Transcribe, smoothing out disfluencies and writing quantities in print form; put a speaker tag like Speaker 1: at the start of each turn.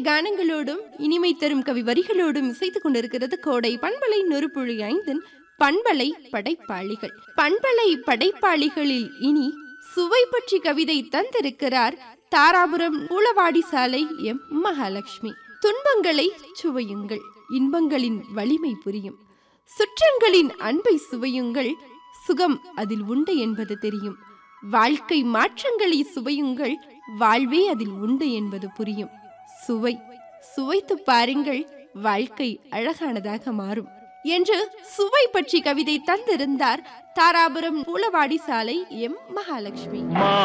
Speaker 1: கானங்களோடும் இனிமை தரும் கவி வரிகளோடும் இசைத்துக் கொண்டிருக்கிறது கோடை பண்பலை 100.5 பண்பலை படைப்பாளிகள். பண்பலை படைப்பாளிகளில் இனி சுவை பற்றி கவிதை தந்திருக்கிறார் தாராபுரம் பூளவாடி சாலை எம் மகாலட்சுமி. துன்பங்களை சுவையுங்கள், இன்பங்களின் வலிமை புரியும். சுற்றங்களின் அன்பை சுவையுங்கள், சுகம் அதில் உண்டு என்பது தெரியும். வாழ்க்கை மாற்றங்களை சுவையுங்கள், வாழ்வே அதில் உண்டு என்பது புரியும். சுவைத்து பாருங்கள், வாழ்க்கை அழகானதாக மாறும் என்று சுவை பற்றி கவிதை தந்திருந்தார் தாராபுரம் பூளவாடி சாலை எம் மகாலட்சுமி.